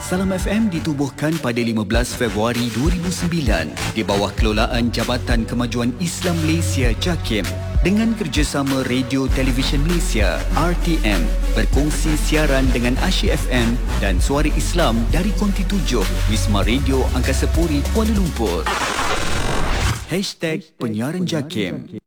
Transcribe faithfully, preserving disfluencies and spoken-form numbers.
Salam F M ditubuhkan pada lima belas Februari dua ribu sembilan di bawah kelolaan Jabatan Kemajuan Islam Malaysia JAKIM dengan kerjasama Radio Televisyen Malaysia R T M berkongsi siaran dengan Asyik F M dan Suara Islam dari Konti tujuh Wisma Radio Angkasa Puri Kuala Lumpur. Hashtag Penyiaran JAKIM